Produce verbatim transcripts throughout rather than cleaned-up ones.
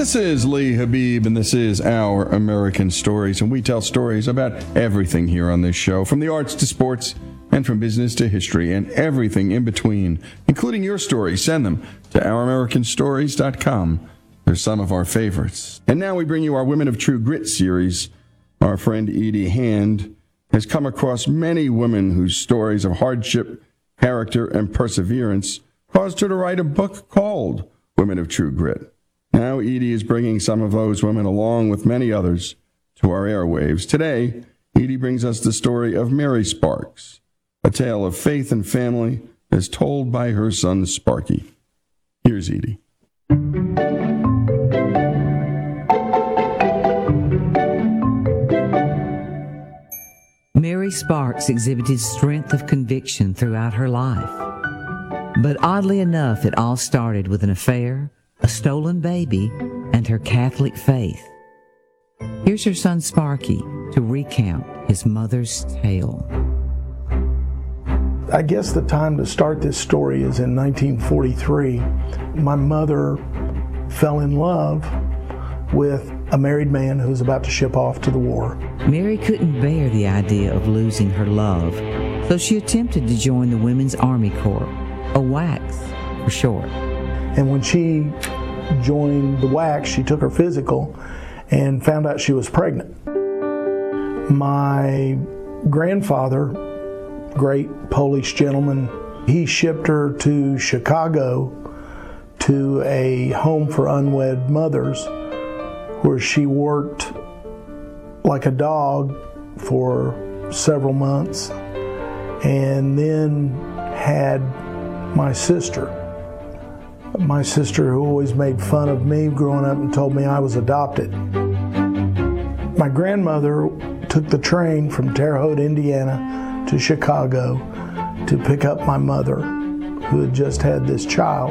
This is Lee Habib, and this is Our American Stories, and we tell stories about everything here on this show, from the arts to sports, and from business to history, and everything in between, including your stories. Send them to our american stories dot com. They're some of our favorites. And now we bring you our Women of True Grit series. Our friend Edie Hand has come across many women whose stories of hardship, character, and perseverance caused her to write a book called Women of True Grit. Now Edie is bringing some of those women, along with many others, to our airwaves. Today, Edie brings us the story of Mary Sparks, a tale of faith and family as told by her son Sparky. Here's Edie. Mary Sparks exhibited strength of conviction throughout her life. But oddly enough, it all started with an affair, a stolen baby, and her Catholic faith. Here's her son Sparky to recount his mother's tale. I guess the time to start this story is in nineteen forty-three. My mother fell in love with a married man who was about to ship off to the war. Mary couldn't bear the idea of losing her love, so she attempted to join the Women's Army Corps, a WACS for short. And when she joined the WACS, she took her physical and found out she was pregnant. My grandfather, great Polish gentleman, he shipped her to Chicago to a home for unwed mothers, where she worked like a dog for several months, and then had my sister. My sister, who always made fun of me growing up and told me I was adopted. My grandmother took the train from Terre Haute, Indiana to Chicago to pick up my mother, who had just had this child.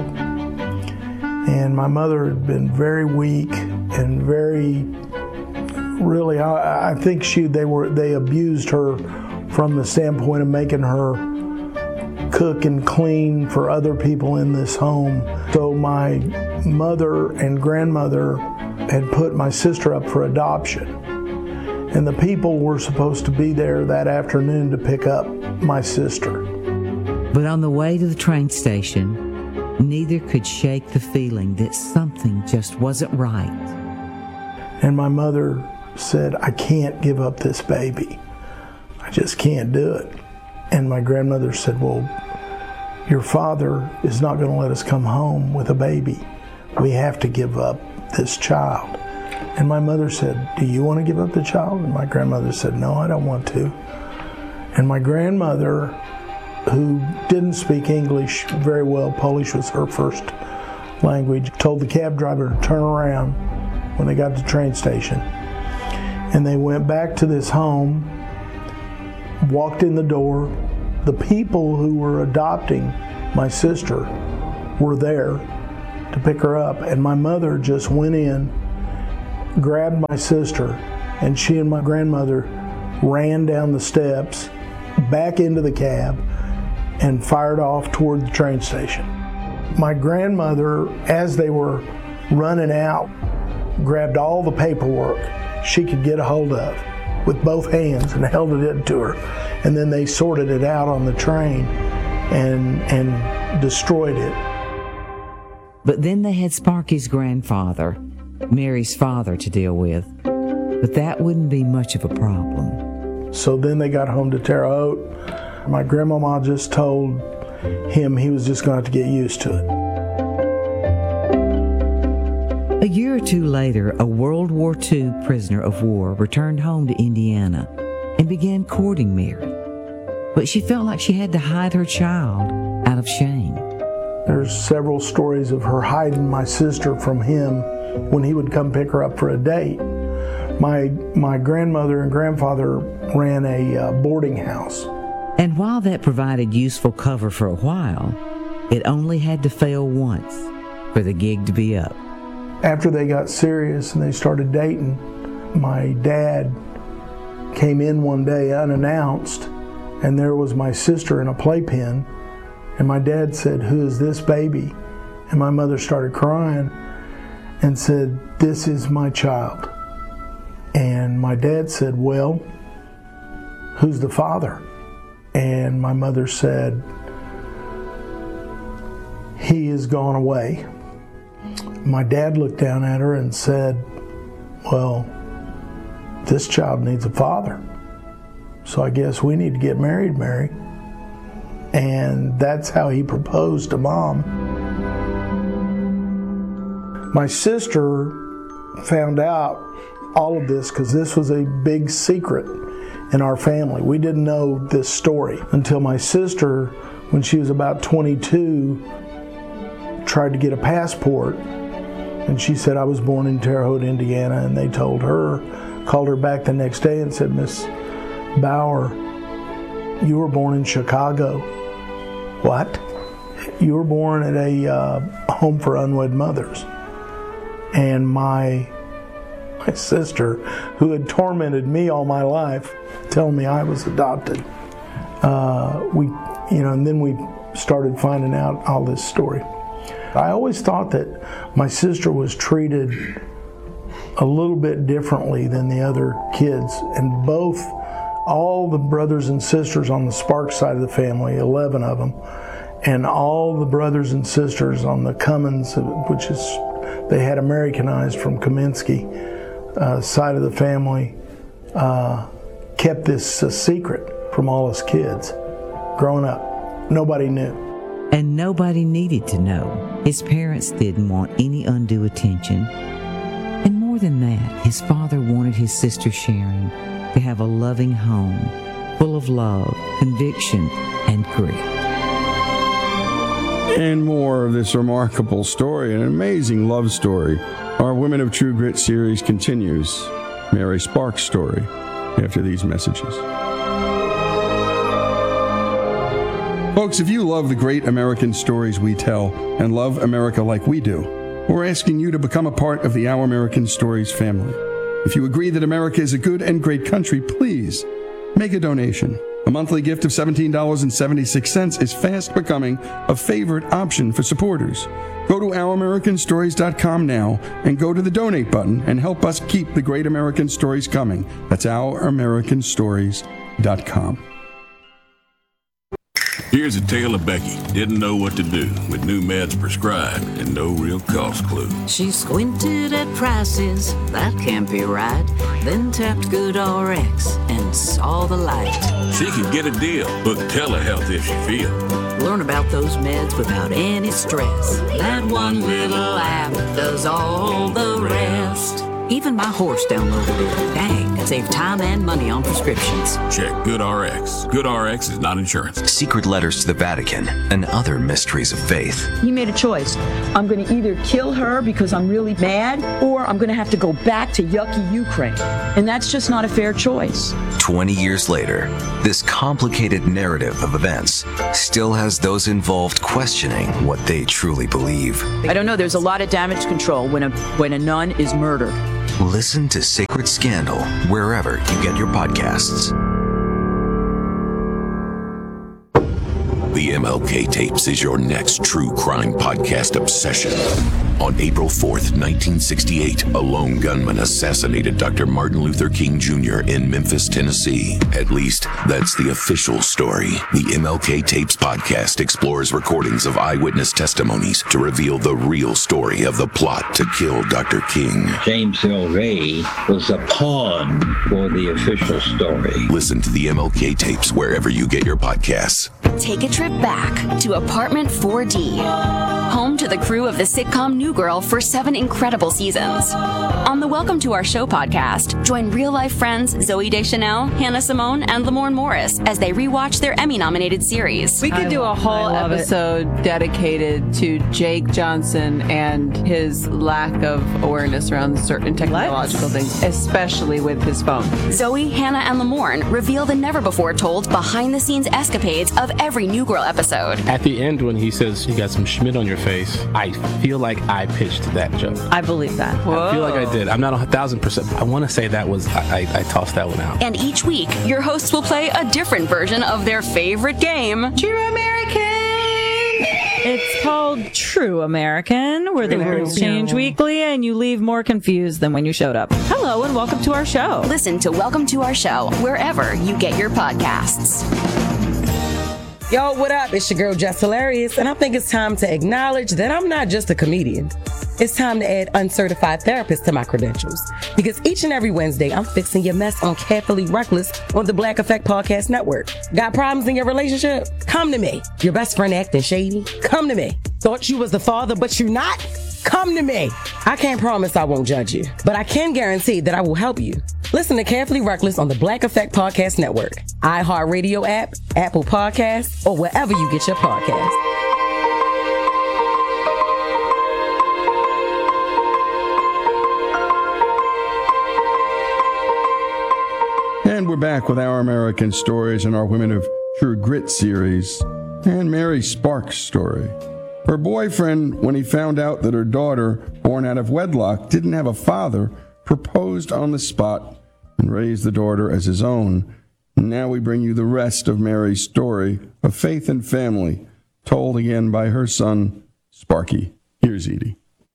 And my mother had been very weak and very, really, I, I think she they were they abused her from the standpoint of making her cook and clean for other people in this home. So my mother and grandmother had put my sister up for adoption. And the people were supposed to be there that afternoon to pick up my sister. But on the way to the train station, neither could shake the feeling that something just wasn't right. And my mother said, I can't give up this baby. I just can't do it. And my grandmother said, well, your father is not going to let us come home with a baby. We have to give up this child. And my mother said, do you want to give up the child? And my grandmother said, no, I don't want to. And my grandmother, who didn't speak English very well, Polish was her first language, told the cab driver to turn around when they got to the train station. And they went back to this home, walked in the door. The people who were adopting my sister were there to pick her up, and my mother just went in, grabbed my sister, and she and my grandmother ran down the steps, back into the cab, and fired off toward the train station. My grandmother, as they were running out, grabbed all the paperwork she could get a hold of with both hands and held it into her. And then they sorted it out on the train and and destroyed it. But then they had Sparky's grandfather, Mary's father, to deal with. But that wouldn't be much of a problem. So then they got home to Terre Haute. My grandmama just told him he was just going to have to get used to it. A year or two later, a World War Two prisoner of war returned home to Indiana and began courting Mary. But she felt like she had to hide her child out of shame. There's several stories of her hiding my sister from him when he would come pick her up for a date. My, my grandmother and grandfather ran a uh, boarding house. And while that provided useful cover for a while, it only had to fail once for the gig to be up. After they got serious and they started dating, my dad came in one day unannounced, and there was my sister in a playpen, and my dad said, "Who is this baby?" And my mother started crying, and said, "This is my child." And my dad said, "Well, who's the father?" And my mother said, "He has gone away." My dad looked down at her and said, "Well, this child needs a father. So I guess we need to get married, Mary." And that's how he proposed to Mom. My sister found out all of this because this was a big secret in our family. We didn't know this story until my sister, when she was about twenty-two, tried to get a passport. And she said, "I was born in Terre Haute, Indiana." And they told her, called her back the next day and said, "Miss Bauer, you were born in Chicago." "What?" "You were born at a uh, home for unwed mothers." And my my sister, who had tormented me all my life, telling me I was adopted, uh, we, you know, and then we started finding out all this story. I always thought that my sister was treated a little bit differently than the other kids, and both, all the brothers and sisters on the Sparks side of the family, eleven of them, and all the brothers and sisters on the Cummins, which is, they had Americanized from Kaminsky, uh, side of the family, uh, kept this a secret from all us kids. Growing up, nobody knew. And nobody needed to know. His parents didn't want any undue attention. And more than that, his father wanted his sister Sharon to have a loving home, full of love, conviction, and grit. And more of this remarkable story, an amazing love story. Our Women of True Grit series continues. Mary Sparks' story after these messages. Folks, if you love the great American stories we tell and love America like we do, we're asking you to become a part of the Our American Stories family. If you agree that America is a good and great country, please make a donation. A monthly gift of seventeen dollars and seventy-six cents is fast becoming a favorite option for supporters. Go to our american stories dot com now and go to the donate button and help us keep the great American stories coming. That's our american stories dot com. Here's a tale of Becky. Didn't know what to do with new meds prescribed and no real cost clue. She squinted at prices, that can't be right. Then tapped GoodRx and saw the light. She could get a deal, book telehealth if she feels. Learn about those meds without any stress. That one little app does all the rest. Even my horse downloaded it. Dang, it saved time and money on prescriptions. Check GoodRx. GoodRx is not insurance. Secret letters to the Vatican and other mysteries of faith. He made a choice. I'm going to either kill her because I'm really mad, or I'm going to have to go back to yucky Ukraine. And that's just not a fair choice. Twenty years later, this complicated narrative of events still has those involved questioning what they truly believe. I don't know. There's a lot of damage control when a when a nun is murdered. Listen to Sacred Scandal wherever you get your podcasts. The M L K Tapes is your next true crime podcast obsession. On April fourth, nineteen sixty-eight, a lone gunman assassinated Doctor Martin Luther King Junior in Memphis, Tennessee. At least, that's the official story. The M L K Tapes podcast explores recordings of eyewitness testimonies to reveal the real story of the plot to kill Doctor King. James Earl Ray was a pawn for the official story. Listen to the M L K Tapes wherever you get your podcasts. Take a trip back to Apartment four D, home to the crew of the sitcom New Girl for seven incredible seasons. On the Welcome to Our Show podcast, join real-life friends Zooey Deschanel, Hannah Simone, and Lamorne Morris as they rewatch their Emmy-nominated series. We could do a whole episode it. dedicated to Jake Johnson and his lack of awareness around certain technological Let's. things, especially with his phone. Zooey, Hannah, and Lamorne reveal the never-before-told behind-the-scenes escapades of every New Girl episode. At the end, when he says, "You got some Schmidt on your face," I feel like I pitched that joke. I believe that. Whoa. I feel like I did. I'm not a thousand percent. I want to say that was, I, I, I tossed that one out. And each week, your hosts will play a different version of their favorite game. True American! It's called True American, where the rules change weekly and you leave more confused than when you showed up. Hello and welcome to our show. Listen to Welcome to Our Show wherever you get your podcasts. Yo, what up? It's your girl, Jess Hilarious, and I think it's time to acknowledge that I'm not just a comedian. It's time to add uncertified therapist to my credentials. Because each and every Wednesday, I'm fixing your mess on Carefully Reckless on the Black Effect Podcast Network. Got problems in your relationship? Come to me. Your best friend acting shady? Come to me. Thought you was the father, but you're not? Come to me. I can't promise I won't judge you, but I can guarantee that I will help you. Listen to Carefully Reckless on the Black Effect Podcast Network, iHeartRadio app, Apple Podcasts, or wherever you get your podcasts. And we're back with Our American Stories and our Women of True Grit series and Mary Sparks' story. Her boyfriend, when he found out that her daughter, born out of wedlock, didn't have a father, proposed on the spot and raised the daughter as his own. And now we bring you the rest of Mary's story of faith and family, told again by her son, Sparky. Here's Edie.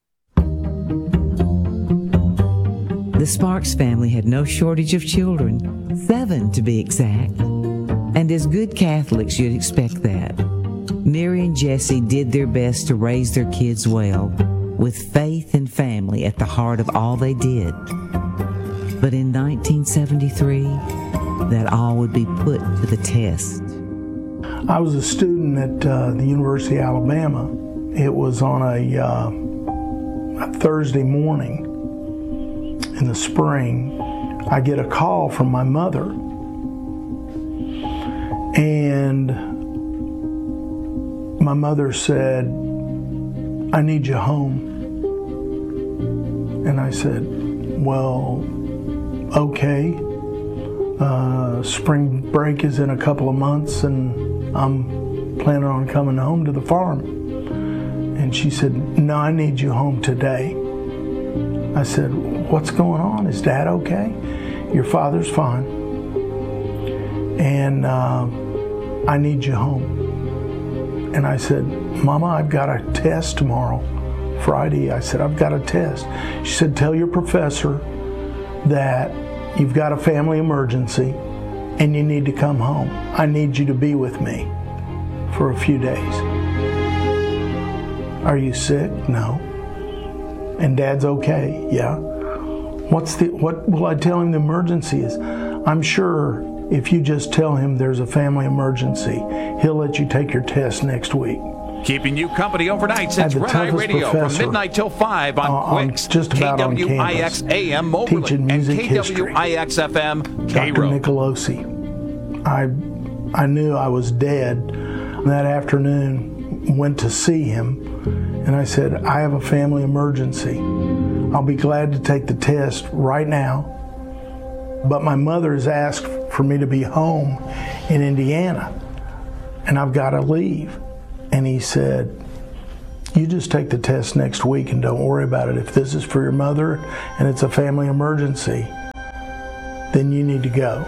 The Sparks family had no shortage of children, seven to be exact. And as good Catholics, you'd expect that. Mary and Jesse did their best to raise their kids well, with faith and family at the heart of all they did. But in nineteen seventy-three, that all would be put to the test. I was a student at uh, the University of Alabama. It was on a, uh, a Thursday morning in the spring. I get a call from my mother, and my mother said, "I need you home." And I said, "Well, okay. Uh, spring break is in a couple of months, and I'm planning on coming home to the farm." And she said, "No, I need you home today." I said, "What's going on? Is Dad okay?" "Your father's fine. And uh, I need you home." And I said, "Mama, I've got a test tomorrow, Friday." I said, "I've got a test." She said, "Tell your professor that you've got a family emergency and you need to come home. I need you to be with me for a few days." "Are you sick?" "No." "And Dad's okay?" "Yeah." What's the, what will I tell him the emergency is?" "I'm sure if you just tell him there's a family emergency, he'll let you take your test next week." Keeping you company overnight since Red Eye Radio from midnight till five on uh, Quicks, just K W I X A M Moberly, and K W I X F M Cairo. Doctor Nicolosi. I, I knew I was dead. That afternoon, went to see him, and I said, "I have a family emergency. I'll be glad to take the test right now, but my mother has asked for me to be home in Indiana, and I've got to leave." And he said, "You just take the test next week and don't worry about it. If this is for your mother and it's a family emergency, then you need to go."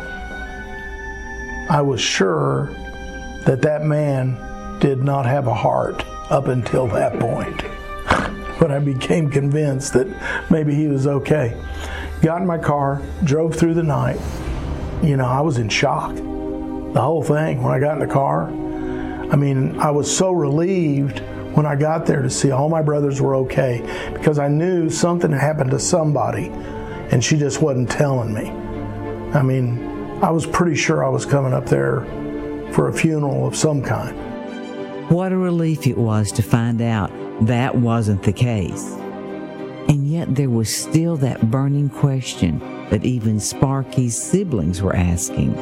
I was sure that that man did not have a heart up until that point. But I became convinced that maybe he was okay. Got in my car, drove through the night. You know, I was in shock. The whole thing, when I got in the car, I mean, I was so relieved when I got there to see all my brothers were okay, because I knew something had happened to somebody and she just wasn't telling me. I mean, I was pretty sure I was coming up there for a funeral of some kind. What a relief it was to find out that wasn't the case. And yet there was still that burning question that even Sparky's siblings were asking.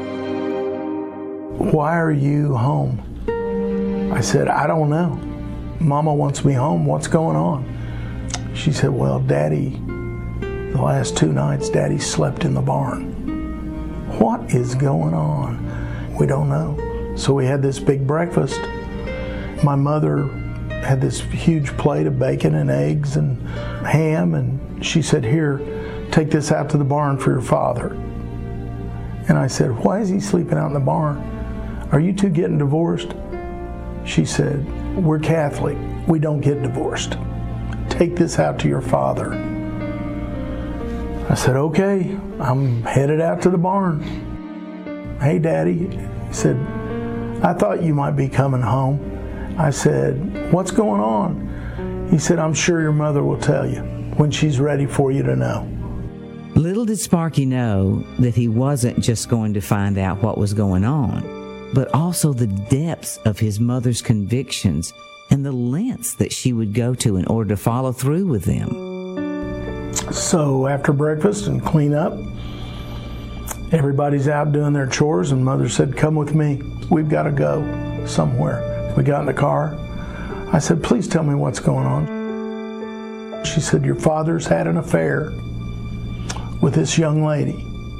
"Why are you home?" I said, "I don't know. Mama wants me home. What's going on?" She said, "Well, Daddy, the last two nights, Daddy slept in the barn." "What is going on?" "We don't know." So we had this big breakfast. My mother had this huge plate of bacon and eggs and ham, and she said, "Here, take this out to the barn for your father." And I said, "Why is he sleeping out in the barn? Are you two getting divorced?" She said, we're Catholic. We don't get divorced. Take this out to your father. I said, okay, I'm headed out to the barn. Hey, Daddy. He said, I thought you might be coming home. I said, what's going on? He said, I'm sure your mother will tell you when she's ready for you to know. Little did Sparky know that he wasn't just going to find out what was going on, but also the depths of his mother's convictions and the lengths that she would go to in order to follow through with them. So after breakfast and clean up, everybody's out doing their chores, and Mother said, come with me. We've got to go somewhere. We got in the car. I said, please tell me what's going on. She said, your father's had an affair with this young lady,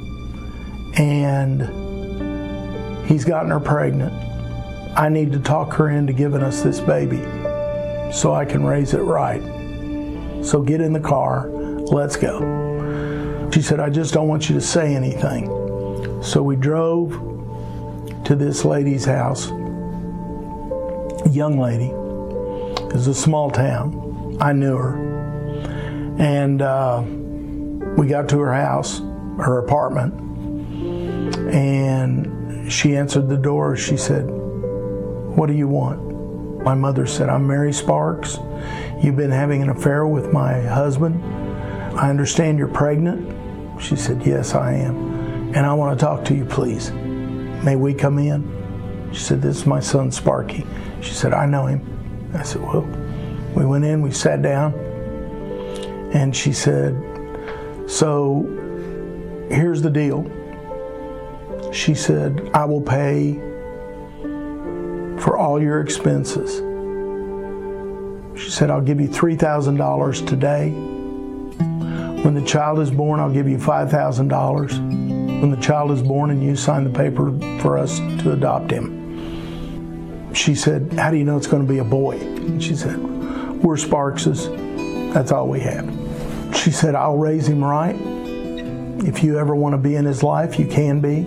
and he's gotten her pregnant. I need to talk her into giving us this baby so I can raise it right. So get in the car, let's go. She said, I just don't want you to say anything. So we drove to this lady's house, young lady. It was a small town. I knew her. And uh, we got to her house, her apartment, and she answered the door. She said, what do you want? My mother said, I'm Mary Sparks. You've been having an affair with my husband. I understand you're pregnant. She said, yes, I am. And I want to talk to you, please. May we come in? She said, this is my son, Sparky. She said, I know him. I said, well, we went in, we sat down, and she said, so here's the deal. She said, I will pay for all your expenses. She said, I'll give you three thousand dollars today. When the child is born, I'll give you five thousand dollars. When the child is born and you sign the paper for us to adopt him. She said, how do you know it's going to be a boy? And she said, we're Sparkses. That's all we have. She said, I'll raise him right. If you ever want to be in his life, you can be.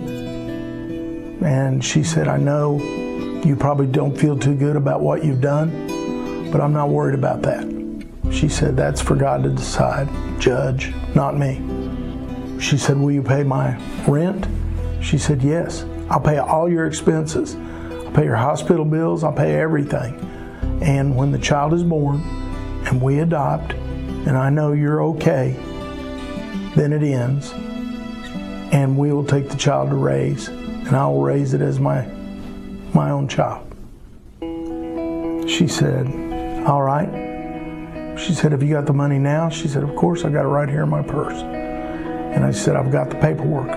And she said, I know you probably don't feel too good about what you've done, but I'm not worried about that. She said, that's for God to decide, judge, not me. She said, will you pay my rent? She said, yes. I'll pay all your expenses. I'll pay your hospital bills. I'll pay everything. And when the child is born and we adopt, and I know you're okay, then it ends. And we will take the child to raise, and I will raise it as my, my own child. She said, all right. She said, have you got the money now? She said, of course, I got it right here in my purse. And I said, I've got the paperwork.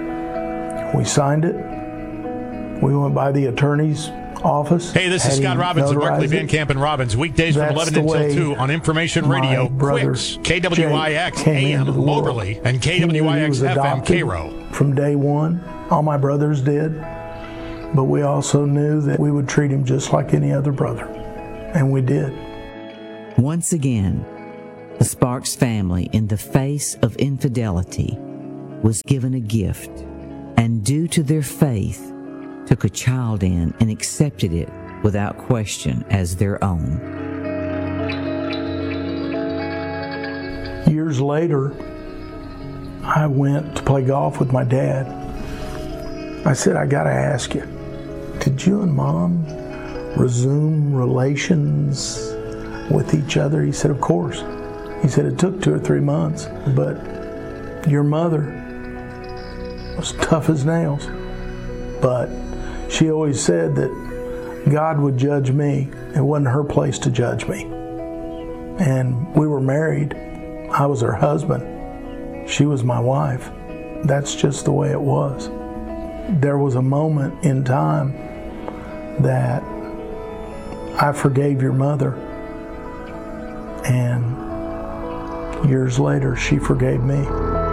We signed it. We went by the attorney's office. Hey, this is Scott Robbins of Barkley, Van Camp and Robbins. Weekdays from eleven until two on Information Radio, Quicks, K W I X A M Moberly, and K W I X F M Cairo. From day one, all my brothers did. But we also knew that we would treat him just like any other brother. And we did. Once again, the Sparks family, in the face of infidelity, was given a gift, and due to their faith, took a child in and accepted it without question as their own. Years later, I went to play golf with my dad. I said, I gotta ask you, did you and Mom resume relations with each other? He said, of course. He said, it took two or three months, but your mother was tough as nails. But she always said that God would judge me. It wasn't her place to judge me. And we were married. I was her husband. She was my wife. That's just the way it was. There was a moment in time that I forgave your mother, and years later, she forgave me.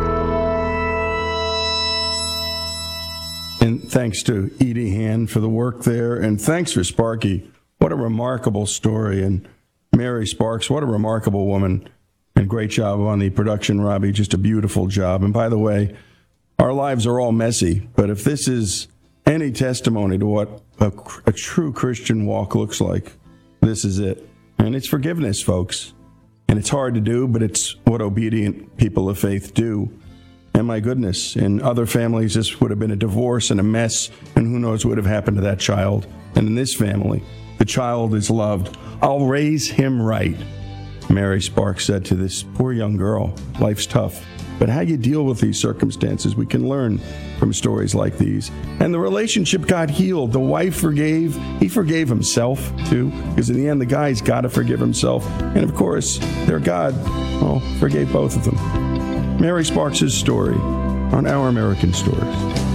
And thanks to Edie Hand for the work there, and thanks for Sparky. What a remarkable story. And Mary Sparks, what a remarkable woman. And great job on the production, Robbie. Just a beautiful job. And by the way, our lives are all messy, but if this is any testimony to what a, a true Christian walk looks like, this is it. And it's forgiveness, folks. And it's hard to do, but it's what obedient people of faith do. And my goodness, in other families, this would have been a divorce and a mess, and who knows what would have happened to that child. And in this family, the child is loved. I'll raise him right, Mary Sparks said to this poor young girl. Life's tough, but how you deal with these circumstances, we can learn from stories like these. And the relationship got healed. The wife forgave. He forgave himself, too, because in the end, the guy's got to forgive himself. And of course, their God, well, forgave both of them. Mary Sparks' story on Our American Stories.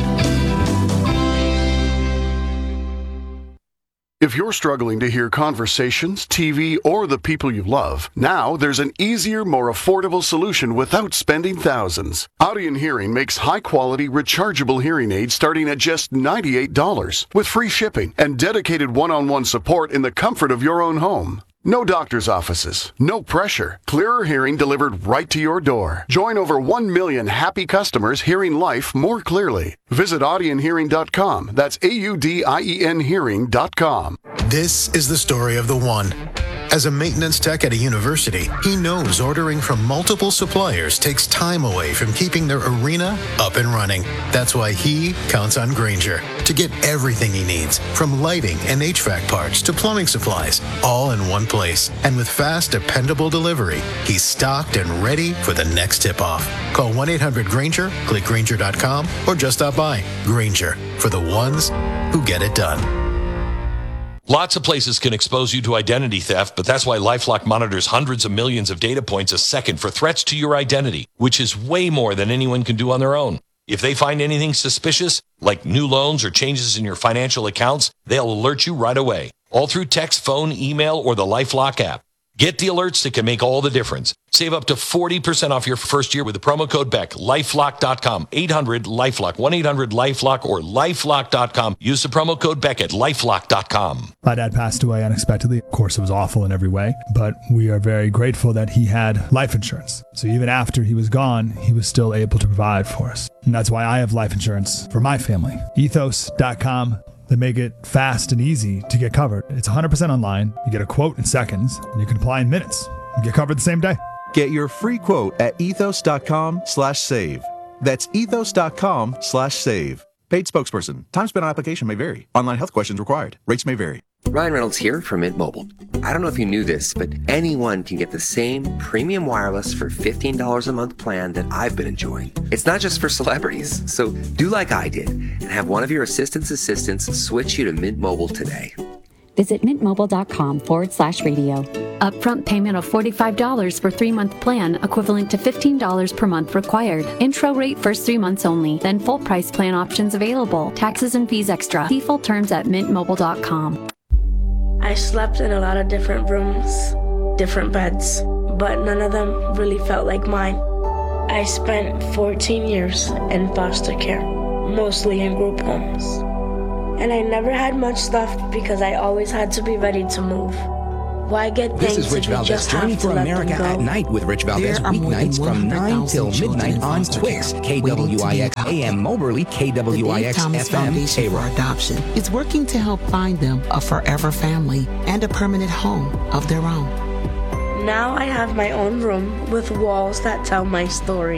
If you're struggling to hear conversations, T V, or the people you love, now there's an easier, more affordable solution without spending thousands. Audien Hearing makes high-quality, rechargeable hearing aids starting at just ninety-eight dollars, with free shipping and dedicated one-on-one support in the comfort of your own home. No doctor's offices, no pressure. Clearer hearing delivered right to your door. Join over one million happy customers hearing life more clearly. Visit audien hearing dot com. That's A U D I E N hearing dot com. This is the story of the one. As a maintenance tech at a university, he knows ordering from multiple suppliers takes time away from keeping their arena up and running. That's why he counts on Grainger to get everything he needs, from lighting and H V A C parts to plumbing supplies, all in one place. And with fast, dependable delivery, he's stocked and ready for the next tip-off. Call one eight hundred Grainger, click Grainger dot com, or just stop by. Grainger, for the ones who get it done. Lots of places can expose you to identity theft, but that's why LifeLock monitors hundreds of millions of data points a second for threats to your identity, which is way more than anyone can do on their own. If they find anything suspicious, like new loans or changes in your financial accounts, they'll alert you right away, all through text, phone, email, or the LifeLock app. Get the alerts that can make all the difference. Save up to forty percent off your first year with the promo code Beck. lifelock dot com, eight hundred LifeLock, one eight hundred LifeLock, or lifelock dot com. Use the promo code Beck at lifelock dot com. My dad passed away unexpectedly. Of course, it was awful in every way, but we are very grateful that he had life insurance. So even after he was gone, he was still able to provide for us. And that's why I have life insurance for my family. ethos dot com. They make it fast and easy to get covered. It's one hundred percent online. You get a quote in seconds, and you can apply in minutes. You get covered the same day. Get your free quote at ethos dot com slash save. That's ethos dot com slash save. Paid spokesperson. Time spent on application may vary. Online health questions required. Rates may vary. Ryan Reynolds here from Mint Mobile. I don't know if you knew this, but anyone can get the same premium wireless for fifteen dollars a month plan that I've been enjoying. It's not just for celebrities. So do like I did and have one of your assistant's assistants switch you to Mint Mobile today. Visit mintmobile.com forward slash radio. Upfront payment of forty-five dollars for three-month plan, equivalent to fifteen dollars per month required. Intro rate first three months only, then full price plan options available. Taxes and fees extra. See full terms at mint mobile dot com. I slept in a lot of different rooms, different beds, but none of them really felt like mine. I spent fourteen years in foster care, mostly in group homes. And I never had much stuff because I always had to be ready to move. Why get This is Rich Valdez, Journey for America at Night with Rich Valdez, weeknights from nine till midnight on Twix, K W I X A M Moberly, K W I X F M, for Adoption is working to help find them a forever family and a permanent home of their own. Now I have my own room with walls that tell my story.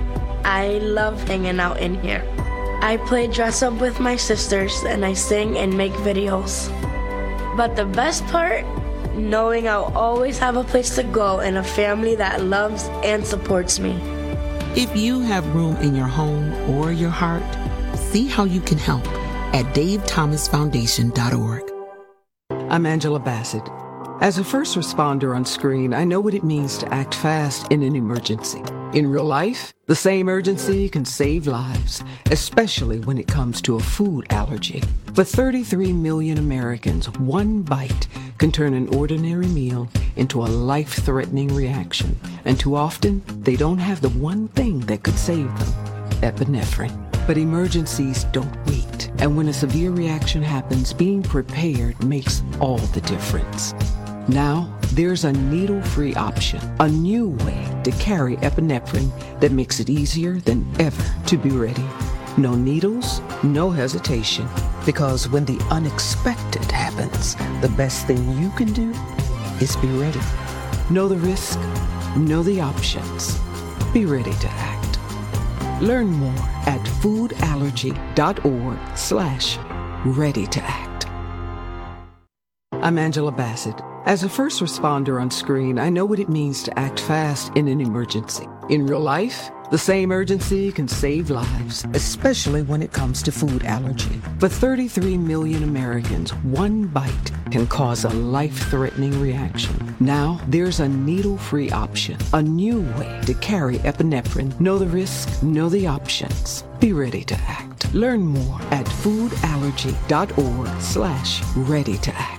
I love hanging out in here. I play dress up with my sisters and I sing and make videos. But the best part? Knowing I'll always have a place to go and a family that loves and supports me. If you have room in your home or your heart, see how you can help at dave thomas foundation dot org. I'm Angela Bassett. As a first responder on screen, I know what it means to act fast in an emergency. In real life, the same urgency can save lives, especially when it comes to a food allergy. For thirty-three million Americans, one bite can turn an ordinary meal into a life-threatening reaction. And too often, they don't have the one thing that could save them, epinephrine. But emergencies don't wait. And when a severe reaction happens, being prepared makes all the difference. Now, there's a needle-free option, a new way to carry epinephrine that makes it easier than ever to be ready. No needles, no hesitation. Because when the unexpected happens, the best thing you can do is be ready. Know the risk, know the options. Be ready to act. Learn more at foodallergy.org slash ready to act. I'm Angela Bassett. As a first responder on screen, I know what it means to act fast in an emergency. In real life, the same urgency can save lives, especially when it comes to food allergy. For thirty-three million Americans, one bite can cause a life-threatening reaction. Now, there's a needle-free option, a new way to carry epinephrine. Know the risk, know the options. Be ready to act. Learn more at foodallergy.org slash ready to act.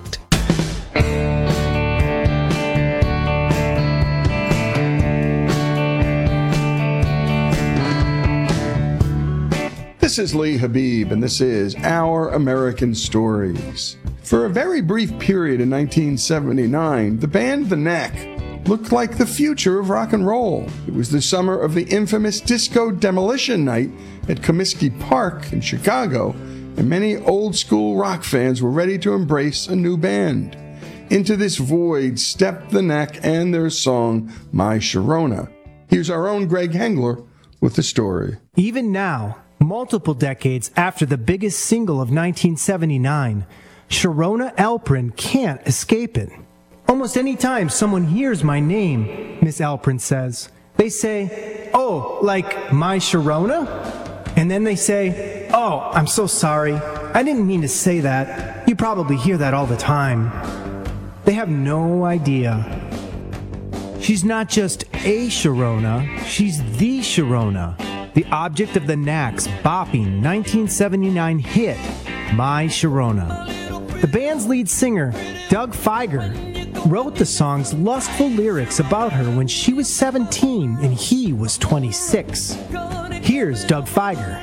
This is Lee Habib, and this is Our American Stories. For a very brief period in nineteen seventy-nine, the band The Knack looked like the future of rock and roll. It was the summer of the infamous Disco Demolition Night at Comiskey Park in Chicago, and many old-school rock fans were ready to embrace a new band. Into this void stepped The Knack and their song, My Sharona. Here's our own Greg Hengler with the story. Even now, multiple decades after the biggest single of nineteen seventy-nine, Sharona Alprin can't escape it. Almost any time someone hears my name, Miss Alprin says, they say, "Oh, like My Sharona?" And then they say, "Oh, I'm so sorry. I didn't mean to say that. You probably hear that all the time." They have no idea. She's not just a Sharona, she's the Sharona, the object of the Knack's bopping nineteen seventy-nine hit, My Sharona. The band's lead singer, Doug Fieger, wrote the song's lustful lyrics about her when she was seventeen and he was twenty-six. Here's Doug Fieger.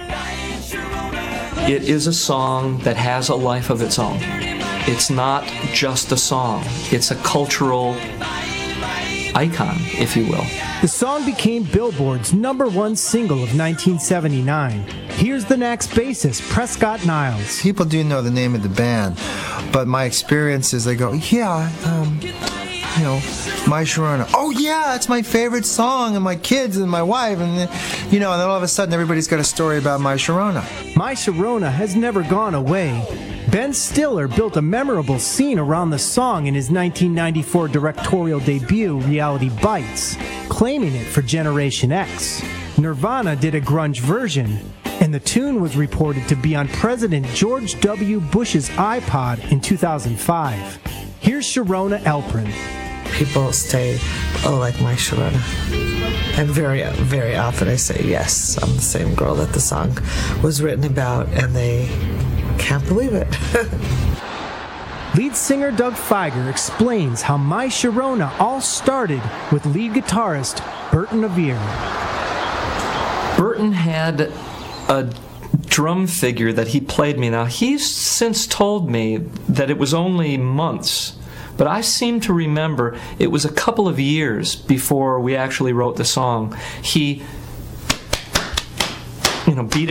It is a song that has a life of its own. It's not just a song. It's a cultural icon, if you will. The song became Billboard's number one single of nineteen seventy-nine. Here's the Knack's bassist, Prescott Niles. People do know the name of the band, but my experience is they go, yeah, um, you know, My Sharona. Oh yeah, it's my favorite song, and my kids and my wife, and then, you know, and then all of a sudden everybody's got a story about My Sharona. My Sharona has never gone away. Ben Stiller built a memorable scene around the song in his nineteen ninety-four directorial debut, Reality Bites, claiming it for Generation X. Nirvana did a grunge version, and the tune was reported to be on President George W. Bush's iPod in two thousand five. Here's Sharona Alprin. People say, "Oh, like My Sharona." And very, very often I say, yes, I'm the same girl that the song was written about, and they can't believe it. Lead singer Doug Fieger explains how My Sharona all started with lead guitarist Burton Avere. Burton had a drum figure that he played me. Now, he's since told me that it was only months, but I seem to remember it was a couple of years before we actually wrote the song. He, you know, beat